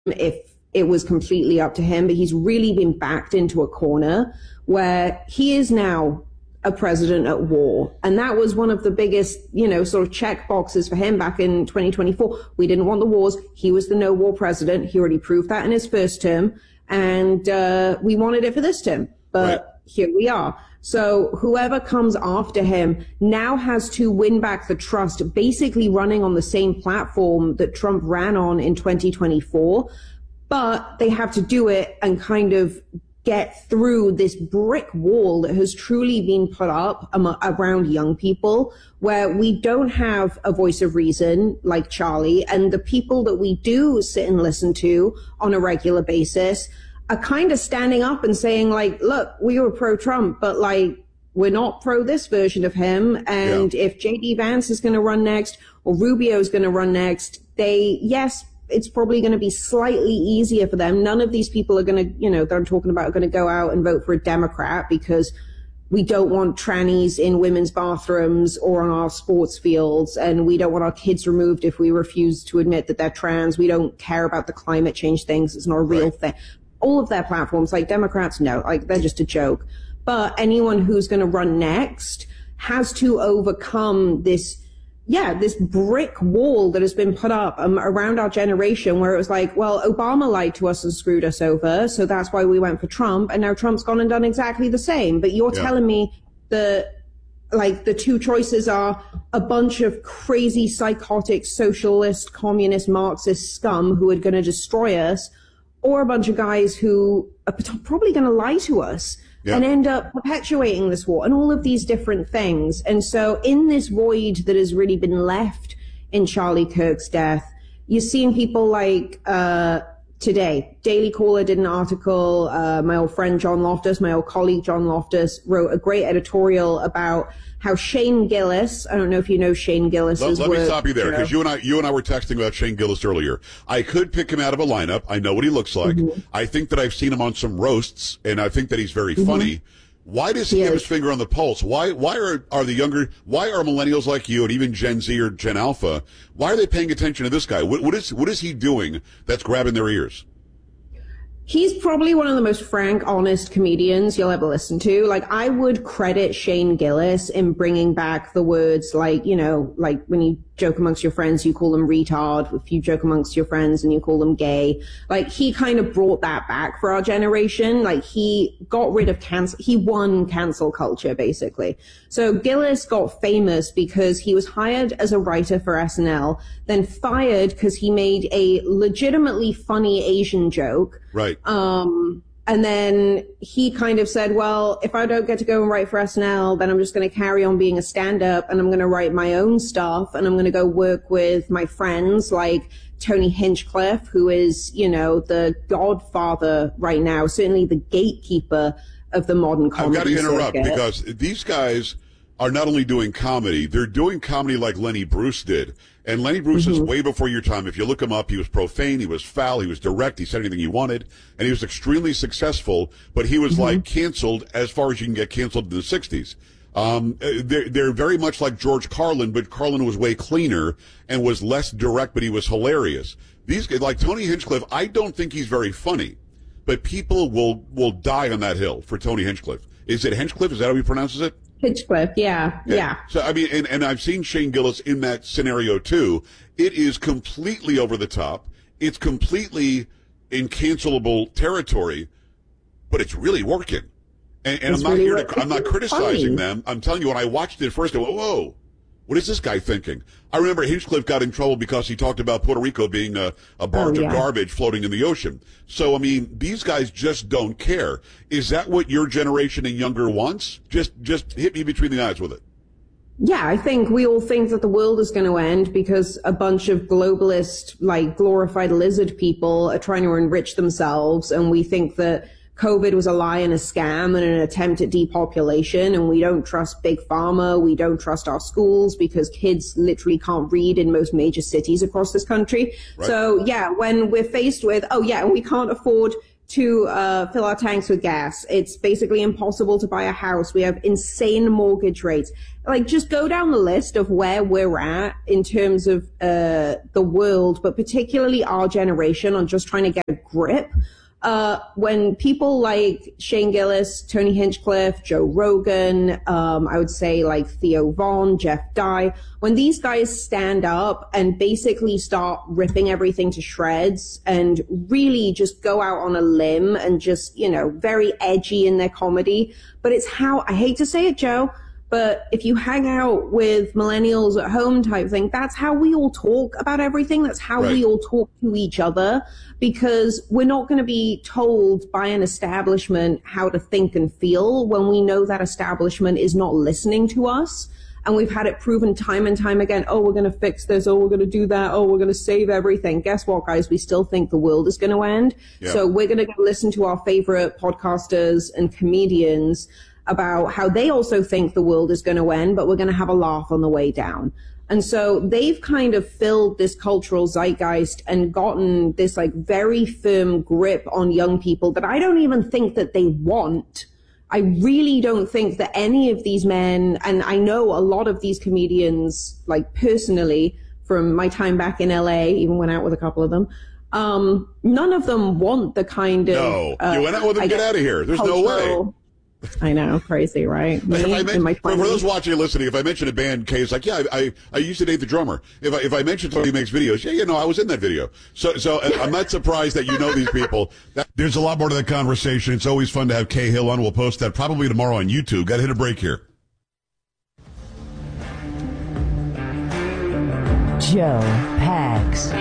if it was completely up to him, but he's really been backed into a corner where he is now a president at war. And that was one of the biggest, sort of check boxes for him back in 2024. We didn't want the wars. He was the no war president. He already proved that in his first term. And we wanted it for this term. But Here we are. So whoever comes after him now has to win back the trust, basically running on the same platform that Trump ran on in 2024. But they have to do it and kind of get through this brick wall that has truly been put up around young people, where we don't have a voice of reason like Charlie, and the people that we do sit and listen to on a regular basis are kind of standing up and saying, like, look, we were pro-Trump, but like, we're not pro this version of him. And if J.D. Vance is going to run next or Rubio is going to run next, it's probably going to be slightly easier for them. None of these people are going to, that I'm talking about are going to go out and vote for a Democrat because we don't want trannies in women's bathrooms or on our sports fields. And we don't want our kids removed if we refuse to admit that they're trans. We don't care about the climate change things. It's not a real thing. All of their platforms, like Democrats, no, like they're just a joke. But anyone who's going to run next has to overcome this brick wall that has been put up around our generation, where it was like, well, Obama lied to us and screwed us over, so that's why we went for Trump, and now Trump's gone and done exactly the same. But you're telling me that, like, the two choices are a bunch of crazy, psychotic, socialist, communist, Marxist scum who are going to destroy us, or a bunch of guys who are probably going to lie to us and end up perpetuating this war and all of these different things. And so in this void that has really been left in Charlie Kirk's death, you're seeing people like today, Daily Caller did an article, my old friend John Loftus, my old colleague John Loftus, wrote a great editorial about how Shane Gillis, I don't know if you know Shane Gillis's work. Let me stop you there, because you and I were texting about Shane Gillis earlier. I could pick him out of a lineup. I know what he looks like. Mm-hmm. I think that I've seen him on some roasts, and I think that he's very funny. Why does he have his finger on the pulse? Why are millennials like you and even Gen Z or Gen Alpha, why are they paying attention to this guy? What is he doing that's grabbing their ears? He's probably one of the most frank, honest comedians you'll ever listen to. Like, I would credit Shane Gillis in bringing back the words like, like when you joke amongst your friends, you call them retard. If you joke amongst your friends and you call them gay, like, he kind of brought that back for our generation. Like, he got rid of he won cancel culture, basically. So Gillis got famous because he was hired as a writer for SNL, then fired because he made a legitimately funny Asian joke. Right. And then he kind of said, well, if I don't get to go and write for SNL, then I'm just going to carry on being a stand-up, and I'm going to write my own stuff, and I'm going to go work with my friends like Tony Hinchcliffe, who is, the godfather right now, certainly the gatekeeper of the modern comedy I've got to interrupt circuit. Because these guys are not only doing comedy, they're doing comedy like Lenny Bruce did. And Lenny Bruce is way before your time. If you look him up, he was profane, he was foul, he was direct, he said anything he wanted, and he was extremely successful, but he was like canceled as far as you can get canceled in the 60s. They're very much like George Carlin, but Carlin was way cleaner and was less direct, but he was hilarious. These guys, like Tony Hinchcliffe, I don't think he's very funny, but people will die on that hill for Tony Hinchcliffe. Is it Hinchcliffe? Is that how he pronounces it? Hinchcliffe, yeah. So, I mean, and I've seen Shane Gillis in that scenario, too. It is completely over the top. It's completely in cancelable territory, but it's really working. And I'm not really I'm not criticizing them. I'm telling you, when I watched it first, I went, whoa, what is this guy thinking? I remember Hinchcliffe got in trouble because he talked about Puerto Rico being a barge of garbage floating in the ocean. So, I mean, these guys just don't care. Is that what your generation and younger wants? Just hit me between the eyes with it. Yeah, I think we all think that the world is going to end because a bunch of globalist, like, glorified lizard people are trying to enrich themselves, and we think that COVID was a lie and a scam and an attempt at depopulation, and we don't trust big pharma. We don't trust our schools because kids literally can't read in most major cities across this country. Right. So yeah, when we're faced with, and we can't afford to fill our tanks with gas. It's basically impossible to buy a house. We have insane mortgage rates. Like, just go down the list of where we're at in terms of the world, but particularly our generation on just trying to get a grip. When people like Shane Gillis, Tony Hinchcliffe, Joe Rogan, I would say like Theo Von, Jeff Dye, when these guys stand up and basically start ripping everything to shreds and really just go out on a limb and just, you know, very edgy in their comedy. But it's how, I hate to say it, Joe, but if you hang out with millennials at home type thing, that's how we all talk about everything. That's how we all talk to each other, because we're not going to be told by an establishment how to think and feel when we know that establishment is not listening to us. And we've had it proven time and time again. Oh, we're going to fix this. Oh, we're going to do that. Oh, we're going to save everything. Guess what, guys? We still think the world is going to end. Yeah. So we're going to go listen to our favorite podcasters and comedians about how they also think the world is going to end, but we're going to have a laugh on the way down. And so they've kind of filled this cultural zeitgeist and gotten this like very firm grip on young people that I don't even think that they want. I really don't think that any of these men, and I know a lot of these comedians, like personally from my time back in LA, even went out with a couple of them, none of them want the kind of... No, you went out with them, get out of here. There's no way. I know, crazy, right? Me, in my 20s. For those watching and listening, if I mention a band, Kay is like, yeah, I used to date the drummer. If I mention somebody who makes videos, yeah, I was in that video. So I'm not surprised that you know these people. There's a lot more to that conversation. It's always fun to have Kay Hill on. We'll post that probably tomorrow on YouTube. Got to hit a break here. Joe Pags.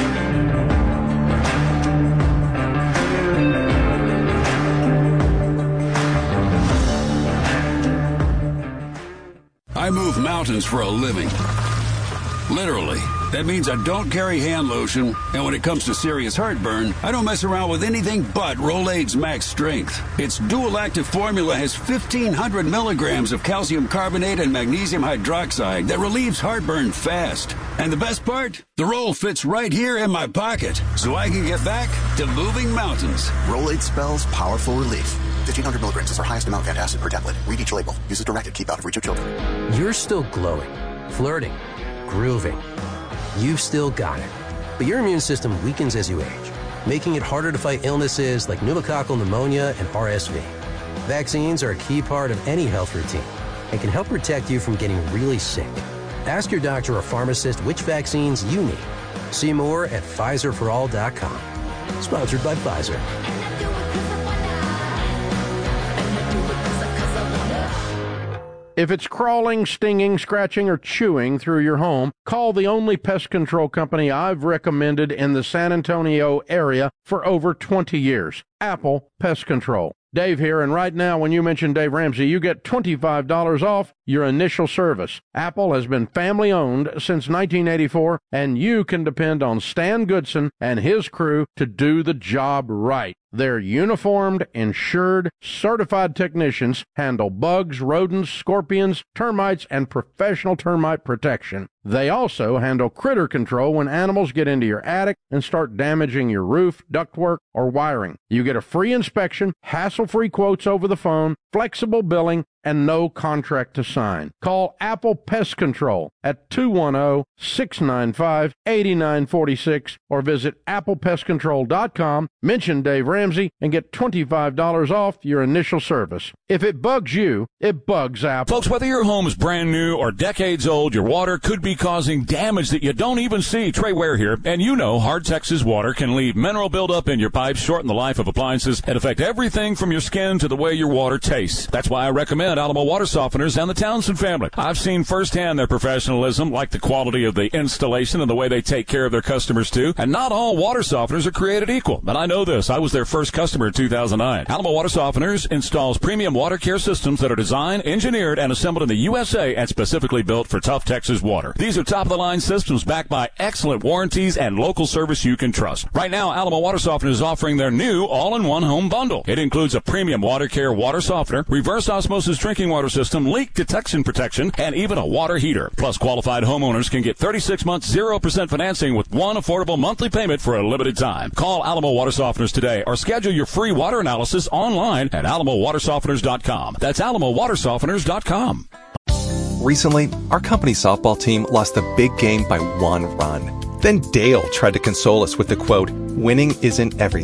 I move mountains for a living. Literally. That means I don't carry hand lotion, and when it comes to serious heartburn, I don't mess around with anything but Rolaids Max Strength. Its dual-active formula has 1,500 milligrams of calcium carbonate and magnesium hydroxide that relieves heartburn fast. And the best part? The roll fits right here in my pocket, so I can get back to moving mountains. Rolaids spells powerful relief. 1,500 milligrams is our highest amount of antacid per tablet. Read each label. Use as directed. Keep out of reach of children. You're still glowing, flirting, grooving. You've still got it. But your immune system weakens as you age, making it harder to fight illnesses like pneumococcal pneumonia and RSV. Vaccines are a key part of any health routine and can help protect you from getting really sick. Ask your doctor or pharmacist which vaccines you need. See more at PfizerForAll.com. Sponsored by Pfizer. If it's crawling, stinging, scratching, or chewing through your home, call the only pest control company I've recommended in the San Antonio area for over 20 years, Apple Pest Control. Dave here, and right now when you mention Dave Ramsey, you get $25 off your initial service. Apple has been family-owned since 1984, and you can depend on Stan Goodson and his crew to do the job right. Their uniformed, insured, certified technicians handle bugs, rodents, scorpions, termites, and professional termite protection. They also handle critter control when animals get into your attic and start damaging your roof, ductwork, or wiring. You get a free inspection, hassle-free quotes over the phone, flexible billing, and no contract to sign. Call Apple Pest Control at 210-695-8946 or visit applepestcontrol.com, mention Dave Ramsey, and get $25 off your initial service. If it bugs you, it bugs Apple. Folks, whether your home is brand new or decades old, your water could be causing damage that you don't even see. Trey Ware here, and you know Hard Texas water can leave mineral buildup in your pipes, shorten the life of appliances, and affect everything from your skin to the way your water tastes. That's why I recommend Alamo Water Softeners and the Townsend family. I've seen firsthand their professionalism, like the quality of the installation and the way they take care of their customers too. And not all water softeners are created equal. But I know this. I was their first customer in 2009. Alamo Water Softeners installs premium water care systems that are designed, engineered, and assembled in the USA and specifically built for tough Texas water. These are top-of-the-line systems backed by excellent warranties and local service you can trust. Right now, Alamo Water Softeners is offering their new all-in-one home bundle. It includes a premium water care water softener, reverse osmosis drinking water system, leak detection protection, and even a water heater. Plus, qualified homeowners can get 36 months 0% financing with one affordable monthly payment for a limited time. Call Alamo Water Softeners today or schedule your free water analysis online at alamowatersofteners.com. That's alamowatersofteners.com. Recently, our company softball team lost the big game by 1 run. Then Dale tried to console us with the quote, "Winning isn't everything."